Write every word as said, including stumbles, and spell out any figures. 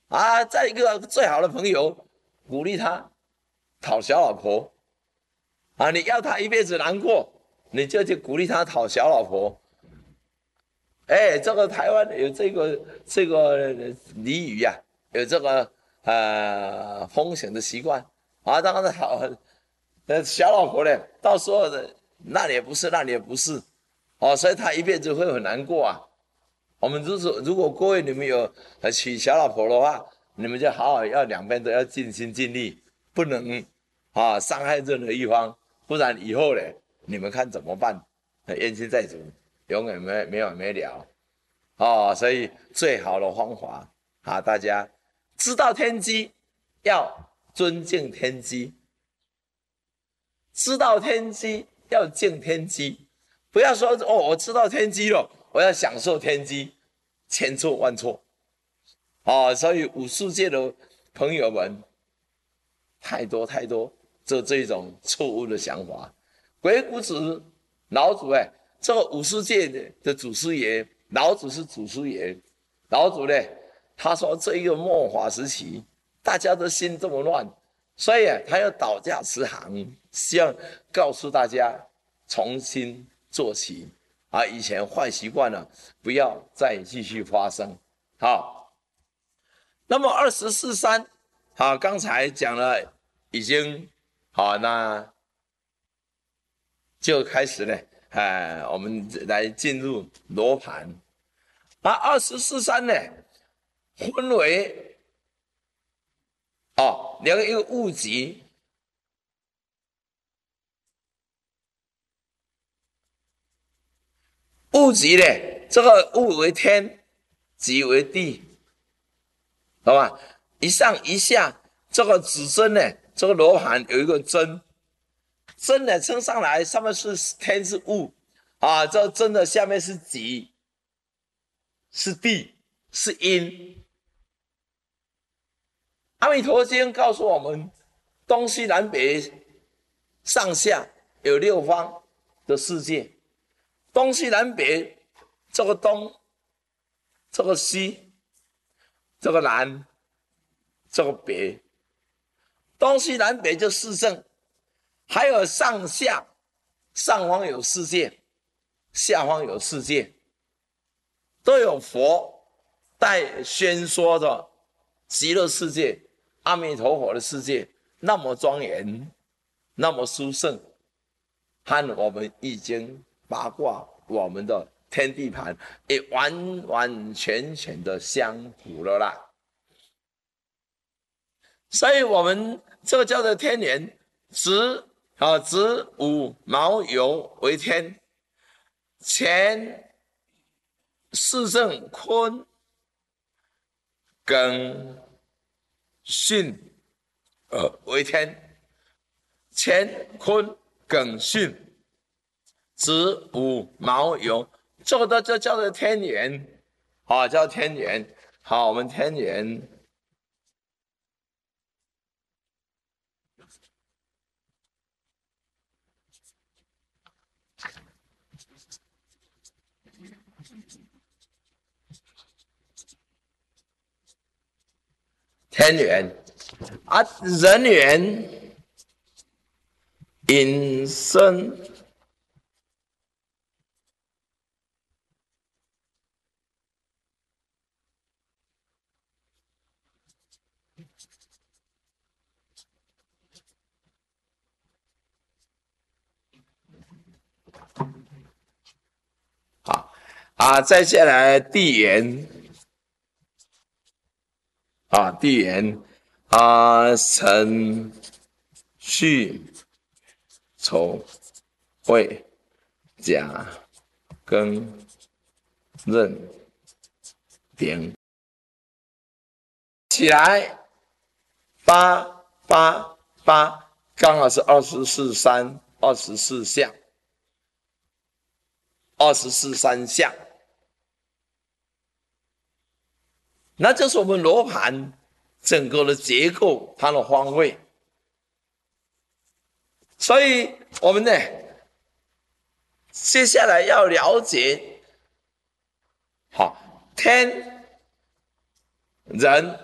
啊，再一个最好的朋友，鼓励他讨小老婆啊，你要他一辈子难过，你就去鼓励他讨小老婆。哎，这个台湾有这个这个俚语啊，有这个呃风险的习惯啊。当然好，呃小老婆呢，到时候的那里也不是，那里也不是，哦，所以他一辈子会很难过啊。我们如果如果各位你们有呃娶小老婆的话，你们就好好要两边都要尽心尽力，不能啊伤害任何一方，不然以后呢，你们看怎么办？冤亲债主永远没没完没了哦。所以最好的方法啊，大家知道天机，要尊敬天机；知道天机，要敬天机。不要说哦，我知道天机了，我要享受天机，千错万错哦。所以武术界的朋友们太多太多，这这种错误的想法。鬼谷子老祖哎，这个武术界的祖师爷，老祖是祖师爷。老祖呢，他说这一个末法时期，大家都心这么乱，所以啊，他要倒驾慈航，希望告诉大家重新做起啊，以前坏习惯了，不要再继续发生。好，那么二十四三，好，刚才讲了，已经好，那就开始呢，哎，我们来进入罗盘。那二十四三呢，分为哦两个一个物极，物极呢，这个物为天，极为地，好吧？一上一下，这个指针呢，这个罗盘有一个针，针呢撑上来，上面是天是物啊，这针的下面是极，是地，是阴。阿弥陀经告诉我们，东西南北上下有六方的世界。东西南北，这个东，这个西，这个南，这个北，东西南北就四正，还有上下，上方有世界，下方有世界，都有佛在宣说的极乐世界，阿弥陀佛的世界那么庄严，那么殊胜，和我们易经八卦我们的天地盘也完完全全的相符了啦。所以我们这个叫做天元，子啊子午卯酉为天，乾巳正坤庚巽呃为天，乾坤庚巽子午卯酉，这个都就叫做天元，啊，叫天元。好，我们天元。天元啊，人元引申好啊，再下来地元啊，地元啊，辰戌丑未甲庚壬丁，起来八八八，刚好是二十四三，二十四象，二十四三象，那就是我们罗盘整个的结构，它的方位。所以我们呢，接下来要了解，好，天人